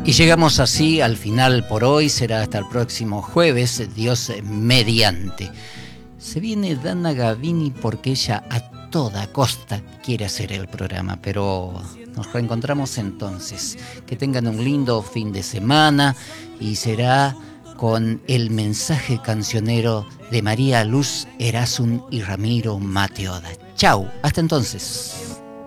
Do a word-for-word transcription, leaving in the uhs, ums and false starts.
Y llegamos así al final por hoy. Será hasta el próximo jueves, Dios mediante. Se viene Dana Gavini porque ella a toda costa quiere hacer el programa, pero nos reencontramos entonces. Que tengan un lindo fin de semana y será con el mensaje cancionero de María Luz Erasun y Ramiro Mateoda. Chau, hasta entonces.